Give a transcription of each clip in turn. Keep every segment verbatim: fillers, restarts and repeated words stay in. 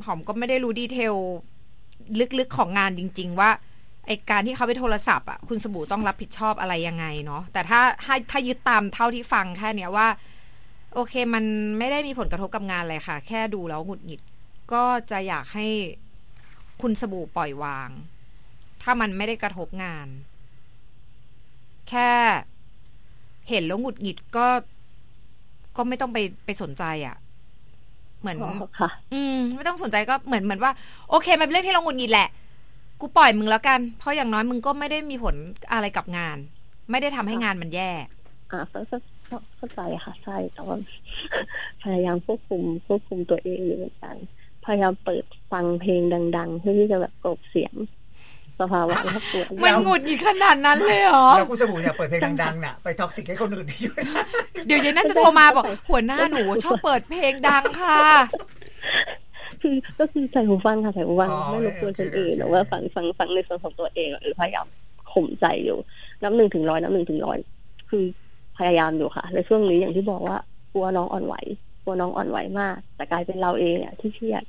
หอมก็ไม่ได้รู้ดีเทลลึกๆของงานจริงๆว่าไอการที่เขาไปโทรศัพท์อ่ะคุณสบู่ต้องรับผิดชอบอะไรยังไงเนาะแต่ถ้าถ้าถ้ายึดตามเท่าที่ฟังแค่เนี้ยว่าโอเคมันไม่ได้มีผลกระทบกับงานเลยค่ะแค่ดูแล้วหงุดหงิดก็จะอยากให้คุณสบู่ปล่อยวางถ้ามันไม่ได้กระทบงานแค่เห็นแล้วหงุดหงิดก็ก็ไม่ต้องไปไปสนใจอ่ะเหมือนอืมไม่ต้องสนใจก็เหมือนเหมือนว่าโอเคมันเป็นเรื่องที่เราหงุดหงิดแหละกูปล่อยมึงแล้วกันเพราะอย่างน้อยมึงก็ไม่ได้มีผลอะไรกับงานไม่ได้ทำให้งานมันแย่อ่าเข้าใจค่ะใช่แต่ว่าพยายามควบคุมควบคุมตัวเองอยู่เหมือนกันพยายามเปิดฟังเพลงดังๆเพื่อที่จะแบบกลบเสียงสภาวะรอบตัวมันหงุดหงิดขนาดนั้นเลยเหรอแล้วคุณสบู่เนี่ยเปิดเพลงดังๆน่ะไปท็อกซิกให้คนอื่นที่อยู่เดี๋ยวเย็นน่าจะโทรมาบอกหัวหน้าหนูชอบเปิดเพลงดังค่ะคือก็คือใส่หูฟังค่ะใส่หูฟังไม่รบกวนคนอื่นหรือว่าฟังฟังฟังในส่วนของตัวเองหรือพยายามข่มใจอยู่นับหนึ่งถึงร้อยนับหนึ่งถึงร้อยคือพยายามอยู่ค่ะในช่วงนี้อย่างที่บอกว่ากลัวน้องอ่อนไหวกลัวน้องอ่อนไหวมากแต่กลายเป็นเราเองเนี่ยที่เครียด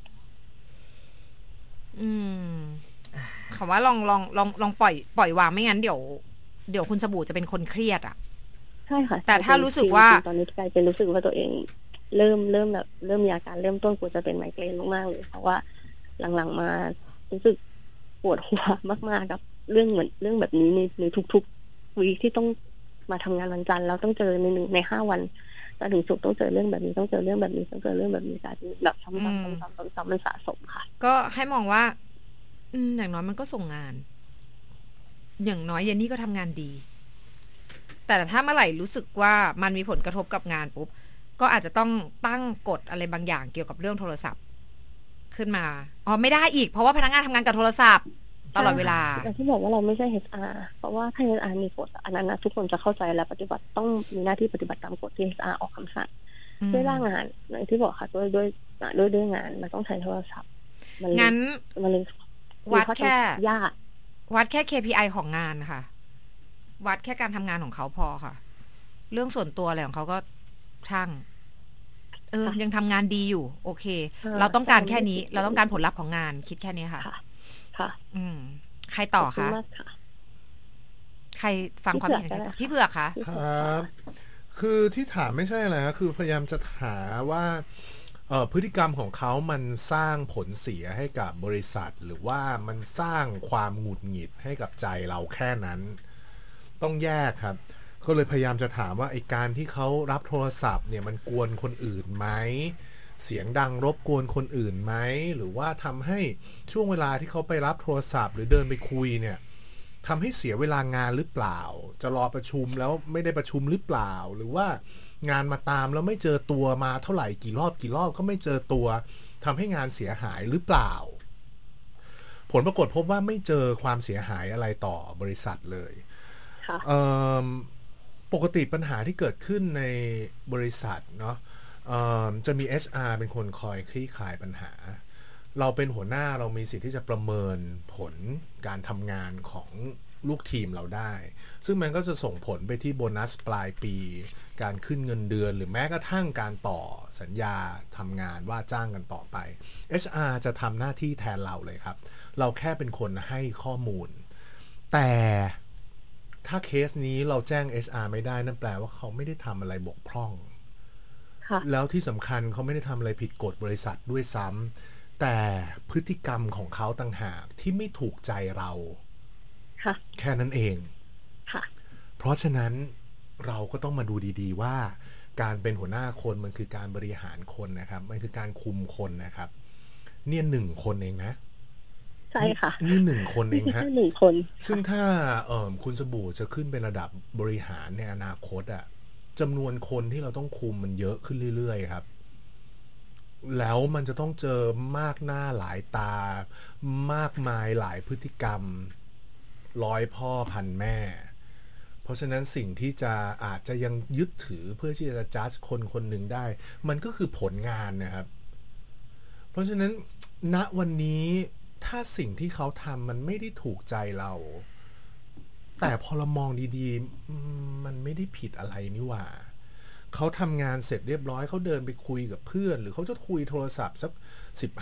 อืมคำว่าลองลองลองลองปล่อยปล่อยวางไม่งั้นเดี๋ยวเดี๋ยวคุณสบู่จะเป็นคนเครียดอ่ะใช่ค่ะแต่ถ้ารู้สึกว่าตอนนี้กลายเป็นรู้สึกว่าตัวเองเริ่มเริ่มแบบเริ่มมีอาการเริ่มต้นกูจะเป็นไมเกรนมากๆเลยเพราะว่าหลังๆมารู้สึกปวดหัวมากๆกับเรื่องเหมือนเรื่องแบบนี้ในในทุกๆวีคที่ต้องมาทำงานวันจันทร์แล้วต้องเจอในหนึ่งในห้าวันจันทร์ถึงศุกร์ต้องเจอเรื่องแบบนี้ต้องเจอเรื่องแบบนี้ต้องเจอเรื่องแบบนี้การแบบซ้ำๆซ้ำๆซ้ำๆมันสะสมค่ะก็ให้มองว่าอืมอย่างน้อยมันก็ส่งงานอย่างน้อยเยนนี่ก็ทำงานดีแต่ถ้าเมื่อไหร่รู้สึกว่ามันมีผลกระทบกับงานปุ๊บก็อาจจะต้องตั้งกฎอะไรบางอย่างเกี่ยวกับเรื่องโทรศัพท์ขึ้นมาอ๋อไม่ได้อีกเพราะว่าพนักงานทำงานกับโทรศัพท์ตลอดเวลาอย่างที่บอกว่าเราไม่ใช่ เอช อาร์ เพราะว่าถ้า เอช อาร์ มีกฎอันนั้นนะทุกคนจะเข้าใจและปฏิบัติต้องมีหน้าที่ปฏิบัติตามกฎที่ เอช อาร์ ออกคำสั่งด้วยร่างงานอย่างที่บอกค่ะด้วยด้วยด้วยด้วยงานมันต้องใช้โทรศัพท์งั้นมันเลยวัดแค่ยากวัดแค่ เค พี ไอ ของงานค่ะวัดแค่การทำงานของเขาพอค่ะเรื่องส่วนตัวอะไรของเขาก็ช่างเออยังทำงานดีอยู่โอเคเราต้องการแค่นี้เราต้องการผลลัพธ์ของงานคิดแค่นี้ค่ะค่ะอืมใครต่อคะใครฟังความเห็นพี่เผือกคะครับคือที่ถามไม่ใช่อะไรคือพยายามจะหาว่าเอ่อพฤติกรรมของเขามันสร้างผลเสียให้กับบริษัทหรือว่ามันสร้างความหงุดหงิดให้กับใจเราแค่นั้นต้องแยกครับก็เลยพยายามจะถามว่าไอ้การที่เขารับโทรศัพท์เนี่ยมันกวนคนอื่นไหมเสียงดังรบกวนคนอื่นไหมหรือว่าทำให้ช่วงเวลาที่เขาไปรับโทรศัพท์หรือเดินไปคุยเนี่ยทำให้เสียเวลางานหรือเปล่าจะรอประชุมแล้วไม่ได้ประชุมหรือเปล่าหรือว่างานมาตามแล้วไม่เจอตัวมาเท่าไหร่กี่รอบกี่รอบก็ไม่เจอตัวทำให้งานเสียหายหรือเปล่าผลปรากฏพบว่าไม่เจอความเสียหายอะไรต่อบริษัทเลยปกติปัญหาที่เกิดขึ้นในบริษัทเนาะจะมี เอช อาร์ เป็นคนคอยคลี่คลายปัญหาเราเป็นหัวหน้าเรามีสิทธิ์ที่จะประเมินผลการทำงานของลูกทีมเราได้ซึ่งมันก็จะส่งผลไปที่โบนัสปลายปีการขึ้นเงินเดือนหรือแม้กระทั่งการต่อสัญญาทำงานว่าจ้างกันต่อไป เอช อาร์ จะทำหน้าที่แทนเราเลยครับเราแค่เป็นคนให้ข้อมูลแต่ถ้าเคสนี้เราแจ้ง เอช อาร์ ไม่ได้นั่นแปลว่าเขาไม่ได้ทำอะไรบกพร่องแล้วที่สำคัญเขาไม่ได้ทำอะไรผิดกฎบริษัทด้วยซ้ำแต่พฤติกรรมของเขาต่างหากที่ไม่ถูกใจเราแค่นั้นเองเพราะฉะนั้นเราก็ต้องมาดูดีๆว่าการเป็นหัวหน้าคนมันคือการบริหารคนนะครับมันคือการคุมคนนะครับเนี่ยหนึ่งคนเองนะใช่ค่ะนี่หนึ่งคนเองฮะหนึ่งคนซึ่งถ้าเอ่อคุณสบู่จะขึ้นเป็นระดับบริหารในอนาคตอะจำนวนคนที่เราต้องคุมมันเยอะขึ้นเรื่อยๆครับแล้วมันจะต้องเจอมากหน้าหลายตามากมายหลายพฤติกรรมร้อยพ่อพันแม่เพราะฉะนั้นสิ่งที่จะอาจจะยังยึดถือเพื่อที่จะจัดคนคนหนึ่งได้มันก็คือผลงานนะครับเพราะฉะนั้นณวันนี้ถ้าสิ่งที่เขาทำมันไม่ได้ถูกใจเราแต่พอเรามองดีๆมันไม่ได้ผิดอะไรนี่หว่าเขาทำงานเสร็จเรียบร้อยเขาเดินไปคุยกับเพื่อนหรือเขาจะคุยโทรศัพท์สักสิบ